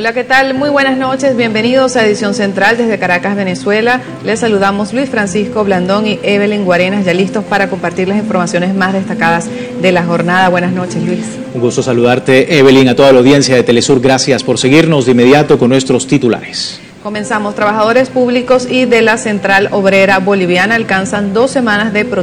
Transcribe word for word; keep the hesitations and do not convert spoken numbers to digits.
Hola, ¿qué tal? Muy buenas noches, bienvenidos a Edición Central desde Caracas, Venezuela. Les saludamos Luis Francisco Blandón y Evelyn Guarenas, ya listos para compartir las informaciones más destacadas de la jornada. Buenas noches, Luis. Un gusto saludarte, Evelyn, a toda la audiencia de Telesur. Gracias por seguirnos de inmediato con nuestros titulares. Comenzamos. Trabajadores públicos y de la Central Obrera Boliviana alcanzan dos semanas de protesta